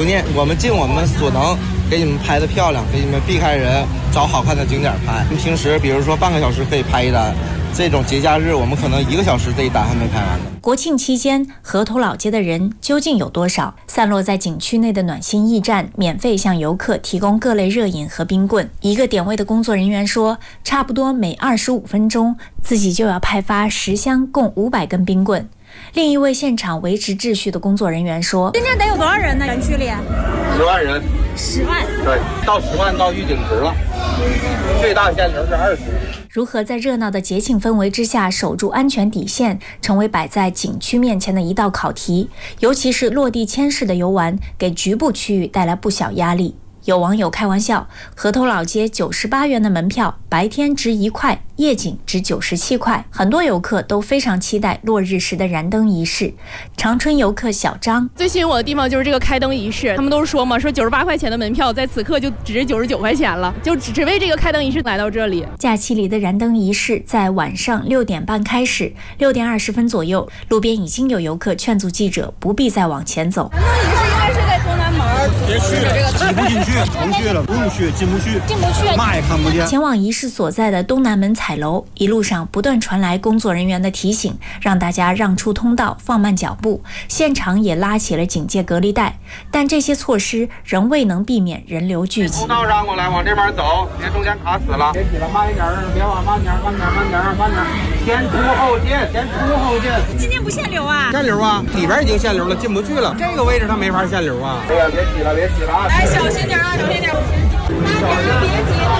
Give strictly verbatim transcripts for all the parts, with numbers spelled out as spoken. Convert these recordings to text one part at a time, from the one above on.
念。我们尽我们所能给你们拍的漂亮，给你们避开人，找好看的景点拍。平时比如说半个小时可以拍一单，这种节假日我们可能一个小时这一单还没拍完呢。 国庆期间，河头老街的人究竟有多少？散落在景区内的暖心驿站免费向游客提供各类热饮和冰棍。一个点位的工作人员说，差不多每二十五分钟自己就要派发十箱共五百根冰棍。另一位现场维持秩序的工作人员说， 今天得有多少人呢？园区里十万人。 十万？ 对，到十万到预警值了，最大限流是二十。 如何在热闹的节庆氛围之下守住安全底线，成为摆在景区面前的一道考题。尤其是落地签式的游玩，给局部区域带来不小压力。有网友开玩笑，河头老街九十八元的门票，白天值一块，夜景值九十七块。很多游客都非常期待落日时的燃灯仪式。长春游客小张， 最吸引我的地方就是这个开灯仪式。他们都说嘛，说九十八块钱的门票，在此刻就值九十九块钱了，就只为这个开灯仪式来到这里。 假期里的燃灯仪式在晚上六点半开始，六点二十分左右，路边已经有游客劝阻记者不必再往前走。 燃灯仪式应该是在东南门， 别去了，挤不进去，不去了，不用去，进不去， 进不去， 嘛也看不见。 前往仪式所在的东南门彩楼，一路上不断传来工作人员的提醒，让大家让出通道，放慢脚步。现场也拉起了警戒隔离带，但这些措施仍未能避免人流聚集。 通道让过来，往这边走，别中间卡死了。别挤了，慢一点，别往慢点，慢点，慢点，慢点。先出后进，先出后进。 今天不限流啊？ 限流啊，里边已经限流了，进不去了。这个位置它没法限流啊。哎呀，别挤了，别挤了啊！ 来，小心点啊，小心点。大家别挤了，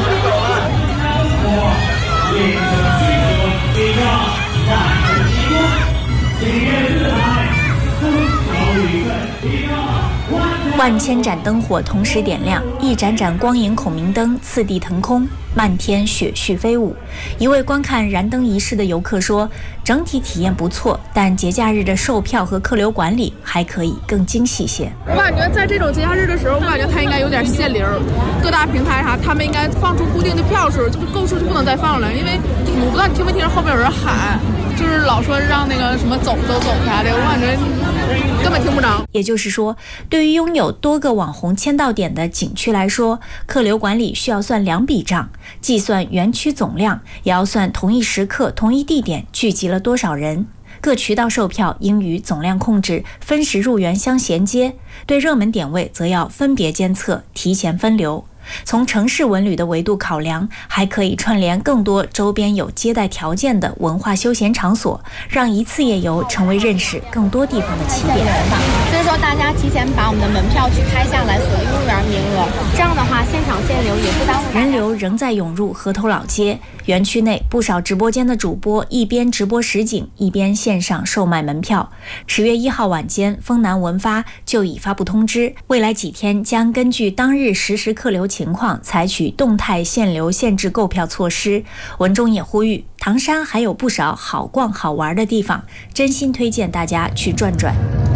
万千盏灯火同时点亮，一盏盏光影孔明灯次第腾空，漫天雪絮飞舞。一位观看燃灯仪式的游客说，整体体验不错，但节假日的售票和客流管理还可以更精细些。 我感觉在这种节假日的时候，我感觉它应该有点限流，各大平台啥，他们应该放出固定的票数，就是购数就不能再放了。因为我不知道你听没听后面有人喊，就是老说让那个什么走都走啥的，我感觉根本听不着。 也就是说，对于拥有多个网红签到点的景区来说，客流管理需要算两笔账，计算园区总量，也要算同一时刻、同一地点聚集了多少人。各渠道售票应与总量控制、分时入园相衔接，对热门点位则要分别监测、提前分流。从城市文旅的维度考量，还可以串联更多周边有接待条件的文化休闲场所，让一次夜游成为认识更多地方的起点。 所以说大家提前把我们的门票去开下来，锁定入园名额，这样的话现场限流也不耽误。 人流仍在涌入河头老街，园区内不少直播间的主播一边直播实景，一边线上售卖门票。十月一号晚间，丰南文发就已发布通知，未来几天将根据当日实时客流情况，采取动态限流限制购票措施。文中也呼吁，唐山还有不少好逛好玩的地方，真心推荐大家去转转。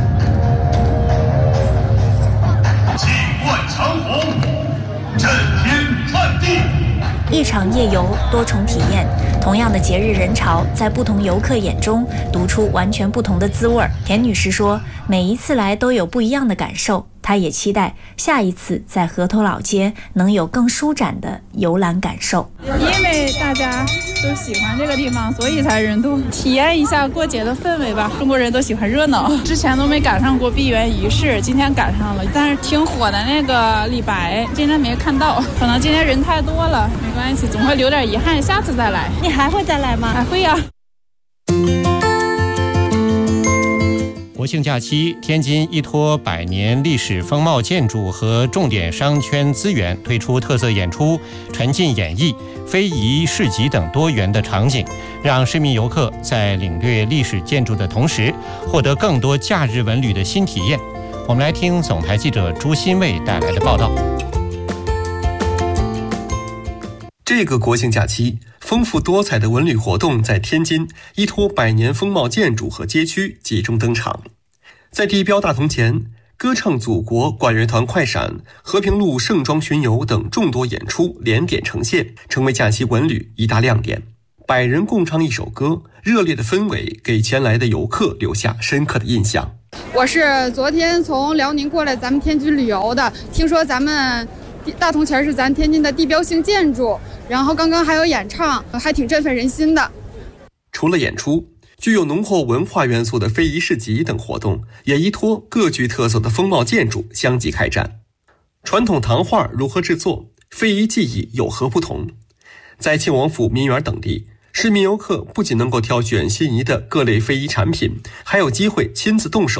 气贯长虹，震天撼地。 一场夜游，多重体验，同样的节日人潮，在不同游客眼中读出完全不同的滋味。田女士说，每一次来都有不一样的感受，她也期待下一次在河头老街能有更舒展的游览感受。 因为大家都喜欢这个地方，所以才人多，体验一下过节的氛围吧。中国人都喜欢热闹，之前都没赶上过闭园仪式，今天赶上了。但是挺火的那个李白，今天没看到，可能今天人太多了，没关系，总会留点遗憾，下次再来。 你还会再来吗？ 还会呀。 国庆假期，天津依托百年历史风貌建筑和重点商圈资源，推出特色演出、沉浸演绎、非遗市集等多元的场景，让市民游客在领略历史建筑的同时，获得更多假日文旅的新体验。我们来听总台记者朱新卫带来的报道。 这个国庆假期，丰富多彩的文旅活动在天津依托百年风貌建筑和街区集中登场。在地标大同前，歌唱祖国管乐团快闪、和平路盛装巡游等众多演出连点呈现，成为假期文旅一大亮点。 百人共唱一首歌，热烈的氛围给前来的游客留下深刻的印象。 我是昨天从辽宁过来咱们天津旅游的，听说咱们大铜钱是咱天津的地标性建筑，然后刚刚还有演唱，还挺振奋人心的。 除了演出，具有浓厚文化元素的非遗市集等活动，也依托各具特色的风貌建筑相继开展。传统糖画如何制作？非遗技艺有何不同？在庆王府、民园等地，市民游客不仅能够挑选心仪的各类非遗产品，还有机会亲自动手